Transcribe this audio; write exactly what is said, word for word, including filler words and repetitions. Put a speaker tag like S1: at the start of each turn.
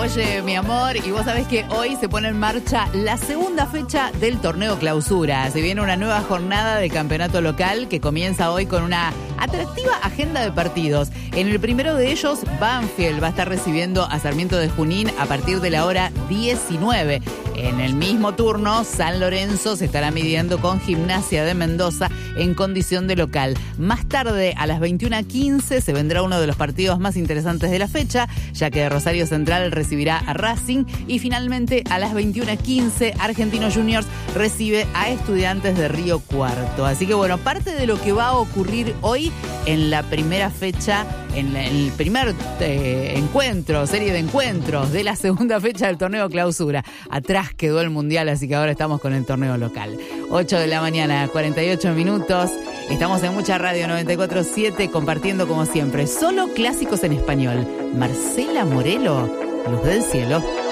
S1: Oye, mi amor, y vos sabés que hoy se pone en marcha la segunda fecha del torneo Clausura. Se viene una nueva jornada de campeonato local que comienza hoy con una atractiva agenda de partidos. En el primero de ellos, Banfield va a estar recibiendo a Sarmiento de Junín a partir de la hora diecinueve. En el mismo turno, San Lorenzo se estará midiendo con Gimnasia de Mendoza en condición de local. Más tarde, a las veintiuna quince, se vendrá uno de los partidos más interesantes de la fecha, ya que Rosario Central recibirá a Racing y finalmente a las veintiuna quince, Argentinos Juniors recibe a Estudiantes de Río Cuarto. Así que bueno, parte de lo que va a ocurrir hoy en la primera fecha, en, la, en el primer eh, encuentro, serie de encuentros de la segunda fecha del torneo Clausura. Atrás quedó el Mundial, así que ahora estamos con el torneo local. ocho de la mañana, cuarenta y ocho minutos. Estamos en Mucha Radio noventa y cuatro punto siete compartiendo como siempre solo clásicos en español. Marcela Morelo, Luz del Cielo.